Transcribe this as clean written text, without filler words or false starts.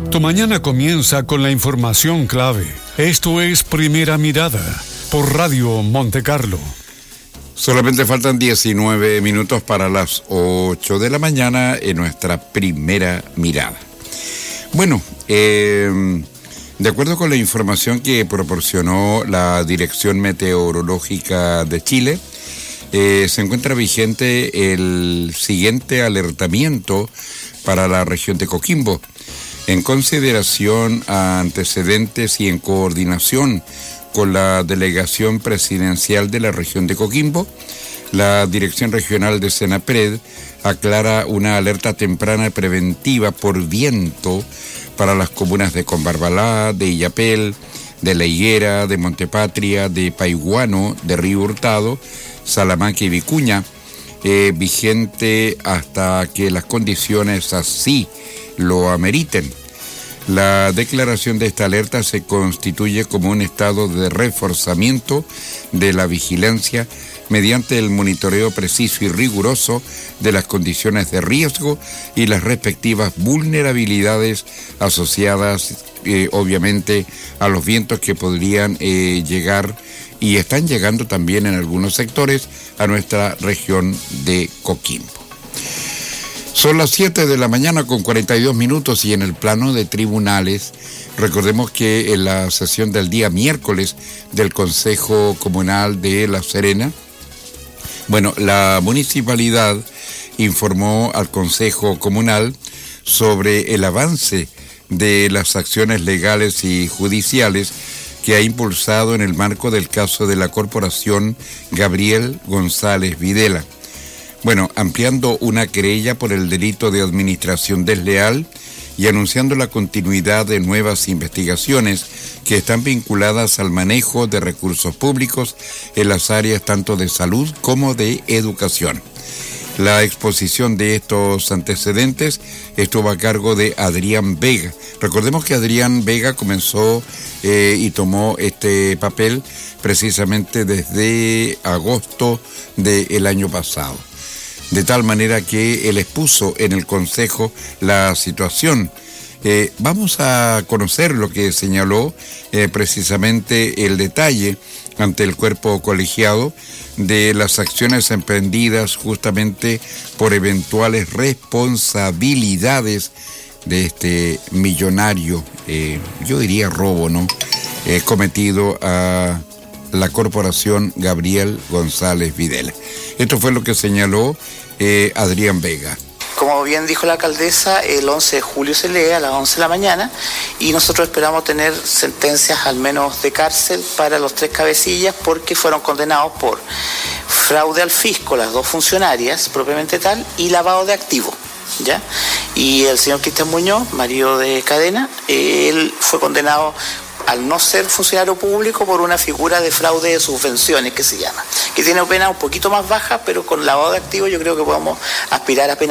Tu mañana comienza con la información clave. Esto es Primera Mirada por Radio Monte Carlo. Solamente faltan 19 minutos para las 8 de la mañana en nuestra Primera Mirada. Bueno, de acuerdo con la información que proporcionó la Dirección Meteorológica de Chile, se encuentra vigente el siguiente alertamiento para la región de Coquimbo. En consideración a antecedentes y en coordinación con la Delegación Presidencial de la región de Coquimbo, la Dirección Regional de Senapred aclara una alerta temprana preventiva por viento para las comunas de Combarbalá, de Illapel, de La Higuera, de Montepatria, de Paiguano, de Río Hurtado, Salamanca y Vicuña, vigente hasta que las condiciones así lo ameriten. La declaración de esta alerta se constituye como un estado de reforzamiento de la vigilancia mediante el monitoreo preciso y riguroso de las condiciones de riesgo y las respectivas vulnerabilidades asociadas, obviamente, a los vientos que podrían llegar y están llegando también en algunos sectores a nuestra región de Coquimbo. Son las 7 de la mañana con 42 minutos y en el plano de tribunales, recordemos que en la sesión del día miércoles del Consejo Comunal de La Serena, la municipalidad informó al Consejo Comunal sobre el avance de las acciones legales y judiciales que ha impulsado en el marco del caso de la corporación Gabriel González Videla. Ampliando una querella por el delito de administración desleal y anunciando la continuidad de nuevas investigaciones que están vinculadas al manejo de recursos públicos en las áreas tanto de salud como de educación. La exposición de estos antecedentes estuvo a cargo de Adrián Vega. Recordemos que Adrián Vega comenzó y tomó este papel precisamente desde agosto del año pasado. De tal manera que él expuso en el Consejo la situación. Vamos a conocer lo que señaló precisamente el detalle ante el cuerpo colegiado de las acciones emprendidas justamente por eventuales responsabilidades de este millonario, yo diría robo, ¿no? Cometido a la corporación Gabriel González Videla. Esto fue lo que señaló Adrián Vega. Como bien dijo la alcaldesa, el 11 de julio se lee a las 11 de la mañana y nosotros esperamos tener sentencias al menos de cárcel para los 3 cabecillas porque fueron condenados por fraude al fisco, las 2 funcionarias propiamente tal, y lavado de activos, ¿ya? Y el señor Cristian Muñoz, marido de Cadena, él fue condenado al no ser funcionario público por una figura de fraude de subvenciones que se llama, que tiene pena un poquito más baja, pero con lavado de activos yo creo que podemos aspirar a pena